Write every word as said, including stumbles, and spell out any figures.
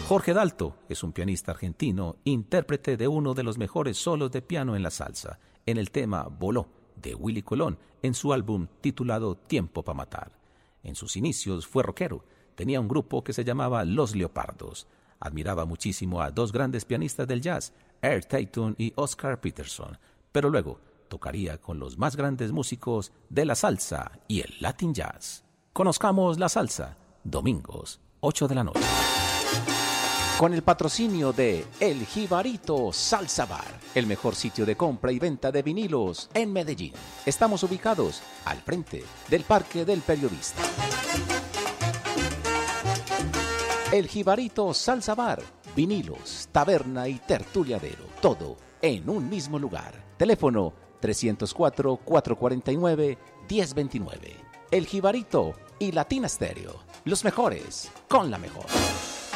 Jorge Dalto es un pianista argentino, intérprete de uno de los mejores solos de piano en la salsa, en el tema Voló, de Willy Colón, en su álbum titulado Tiempo pa' Matar. En sus inicios fue rockero, tenía un grupo que se llamaba Los Leopardos. Admiraba muchísimo a dos grandes pianistas del jazz, Art Tatum y Oscar Peterson, pero luego tocaría con los más grandes músicos de la salsa y el Latin Jazz. Conozcamos la salsa, domingos, ocho de la noche. Con el patrocinio de El Jibarito Salsa Bar, el mejor sitio de compra y venta de vinilos en Medellín. Estamos ubicados al frente del Parque del Periodista. El Jibarito Salsa Bar, vinilos, taberna y tertuliadero, todo en un mismo lugar. Teléfono trescientos cuatro, cuatrocientos cuarenta y nueve, diez veintinueve. El Jibarito y Latina Stereo, los mejores con la mejor.